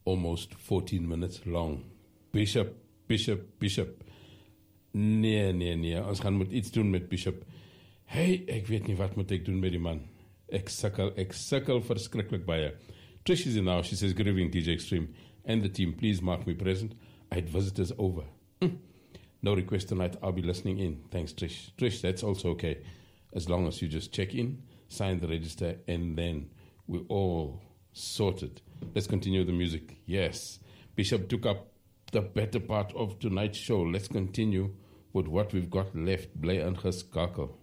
almost 14 minutes long. Bishop. Nee. Ons gaan moet iets doen met Bishop. Hey, ek weet nie wat moet ek doen met die man. Ek sukkel verskriklik baie. Trish is in now. She says, good evening, DJ Extreme and the team. Please mark me present. I had visitors over. No request tonight. I'll be listening in. Thanks, Trish. Trish, that's also okay. As long as you just check in, sign the register, and then we're all sorted. Let's continue the music. Yes. Bishop took up the better part of tonight's show. Let's continue with what we've got left. Bly ingeskakel.